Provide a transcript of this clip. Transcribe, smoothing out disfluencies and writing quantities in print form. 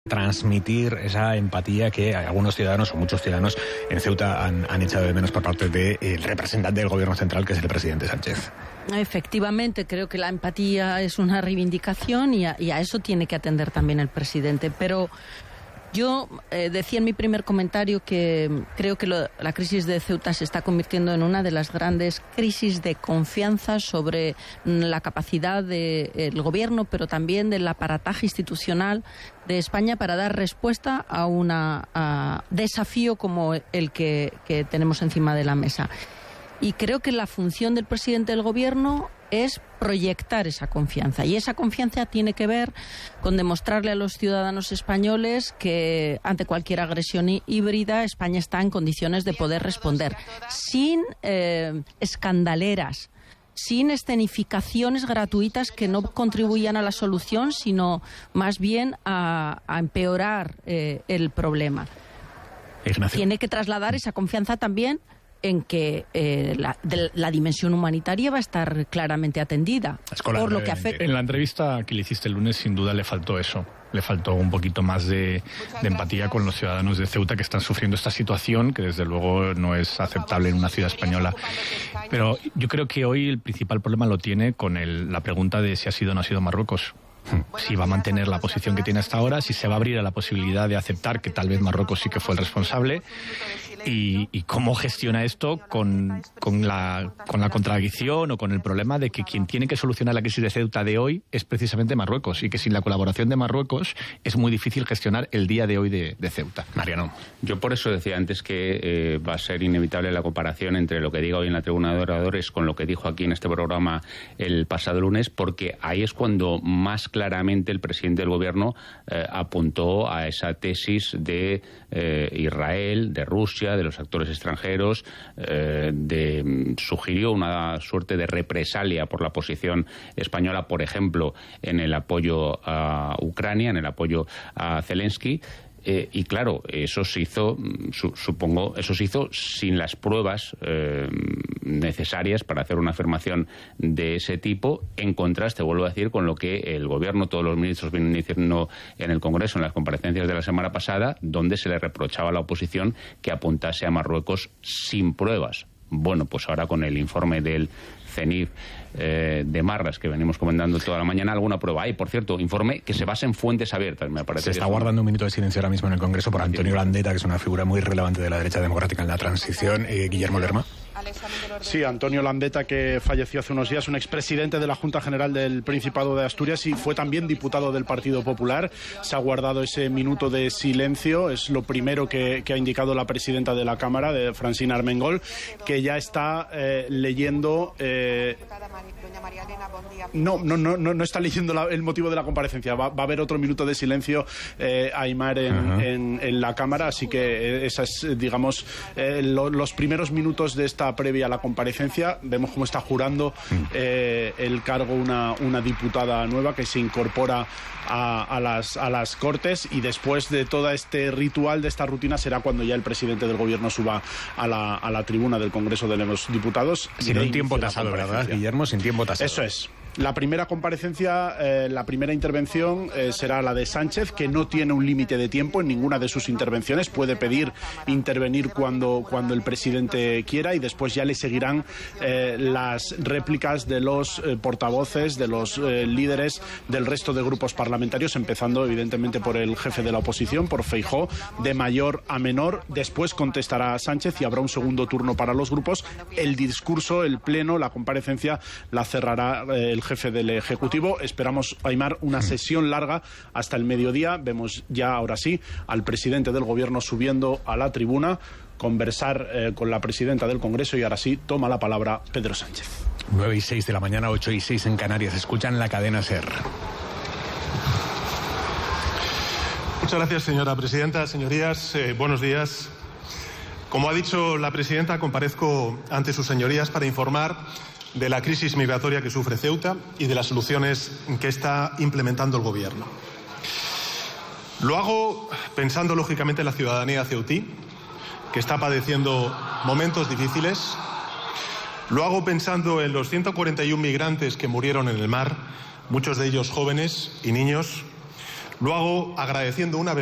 transmitir esa empatía que algunos ciudadanos o muchos ciudadanos en Ceuta han echado de menos por parte del representante del gobierno central, que es el presidente Sánchez. Efectivamente, creo que la empatía es una reivindicación y a eso tiene que atender también el presidente. Pero yo decía en mi primer comentario que creo que la crisis de Ceuta se está convirtiendo en una de las grandes crisis de confianza sobre la capacidad del gobierno, pero también del aparataje institucional de España para dar respuesta a un desafío como el que tenemos encima de la mesa. Y creo que la función del presidente del gobierno es proyectar esa confianza. Y esa confianza tiene que ver con demostrarle a los ciudadanos españoles que ante cualquier agresión híbrida España está en condiciones de poder responder sin escandaleras, sin escenificaciones gratuitas que no contribuyan a la solución, sino más bien a empeorar el problema. Ignacio. Tiene que trasladar esa confianza también en que la dimensión humanitaria va a estar claramente atendida por lo que afecta. En la entrevista que le hiciste el lunes, sin duda le faltó eso. Le faltó un poquito más de empatía con los ciudadanos de Ceuta que están sufriendo esta situación, que desde luego no es aceptable en una ciudad española. Pero yo creo que hoy el principal problema lo tiene con la pregunta de si ha sido o no ha sido Marruecos. Si va a mantener la posición que tiene hasta ahora, si se va a abrir a la posibilidad de aceptar que tal vez Marruecos sí que fue el responsable, y cómo gestiona esto con la contradicción o con el problema de que quien tiene que solucionar la crisis de Ceuta de hoy es precisamente Marruecos, y que sin la colaboración de Marruecos es muy difícil gestionar el día de hoy de Ceuta. Mariano. Yo por eso decía antes que va a ser inevitable la comparación entre lo que diga hoy en la tribuna de oradores con lo que dijo aquí en este programa el pasado lunes, porque ahí es cuando más claramente el presidente del gobierno apuntó a esa tesis de Israel, de Rusia, de los actores extranjeros, sugirió una suerte de represalia por la posición española, por ejemplo, en el apoyo a Ucrania, en el apoyo a Zelensky. Y claro, eso se hizo, eso se hizo sin las pruebas necesarias para hacer una afirmación de ese tipo, en contraste, vuelvo a decir, con lo que el gobierno, todos los ministros vienen diciendo en el Congreso, en las comparecencias de la semana pasada, donde se le reprochaba a la oposición que apuntase a Marruecos sin pruebas. Bueno, pues ahora con el informe del CENIF de Marras, que venimos comentando toda la mañana, alguna prueba hay. Por cierto, informe que se basa en fuentes abiertas, me parece. Se está guardando un minuto de silencio ahora mismo en el Congreso por Antonio Landeta, que es una figura muy relevante de la derecha democrática en la transición. Guillermo Lerma. Sí, Antonio Landeta, que falleció hace unos días, un expresidente de la Junta General del Principado de Asturias y fue también diputado del Partido Popular. Se ha guardado ese minuto de silencio, es lo primero que ha indicado la presidenta de la Cámara, de Francina Armengol, que ya está leyendo... No está leyendo el motivo de la comparecencia. Va a haber otro minuto de silencio, Aimar, en la Cámara, así que esa es, digamos, los primeros minutos de esta previa a la comparecencia. Vemos cómo está jurando el cargo una diputada nueva que se incorpora a las Cortes, y después de todo este ritual, de esta rutina, será cuando ya el presidente del gobierno suba a la tribuna del Congreso de los Diputados. Sin un tiempo tasado, ¿verdad, Guillermo? Sin tiempo tasado. Eso es. La primera comparecencia, la primera intervención será la de Sánchez, que no tiene un límite de tiempo en ninguna de sus intervenciones. Puede pedir intervenir cuando el presidente quiera, y después ya le seguirán las réplicas de los portavoces, de los líderes del resto de grupos parlamentarios, empezando evidentemente por el jefe de la oposición, por Feijóo, de mayor a menor. Después contestará Sánchez y habrá un segundo turno para los grupos. El discurso, el pleno, la comparecencia la cerrará el jefe del Ejecutivo. Esperamos, Aimar, una sesión larga hasta el mediodía. Vemos ya, ahora sí, al presidente del Gobierno subiendo a la tribuna, conversar con la presidenta del Congreso, y ahora sí toma la palabra Pedro Sánchez. 9:06 de la mañana, 8:06 en Canarias. Escuchan la cadena SER. Muchas gracias, señora presidenta. Señorías, buenos días. Como ha dicho la presidenta, comparezco ante sus señorías para informar de la crisis migratoria que sufre Ceuta y de las soluciones que está implementando el Gobierno. Lo hago pensando, lógicamente, en la ciudadanía ceutí, que está padeciendo momentos difíciles. Lo hago pensando en los 141 migrantes que murieron en el mar, muchos de ellos jóvenes y niños. Lo hago agradeciendo una vez